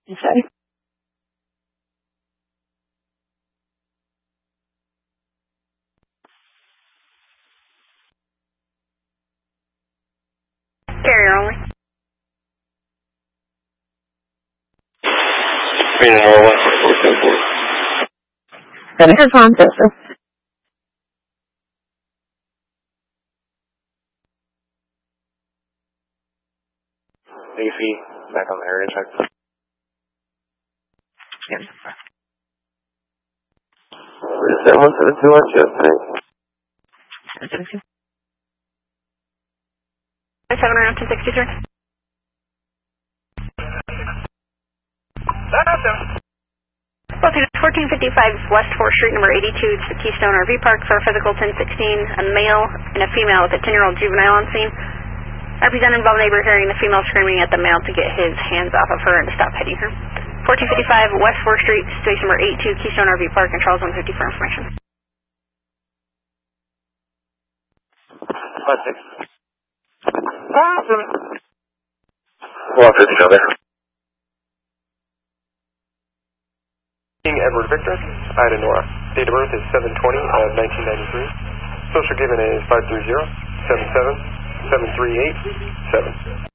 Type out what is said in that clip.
Okay. Carrier only. Being Norwest, 474. That is on system. AC, back on the area check. Yes. 7172 on yesterday. 7 around 263. Well, 1455 West 4th Street, number 82, it's the Keystone RV Park, for physical 1016, a male and a female with a 10-year-old juvenile on scene. Represented involved neighbor hearing the female screaming at the male to get his hands off of her and to stop hitting her. 1455 West 4th Street, station number 82, Keystone RV Park, and Charles 150 for information. 56. 150 down there. Edward Victor, Ida Nora. Date of birth is 7/20/1993. Social given is 530-77-738-7.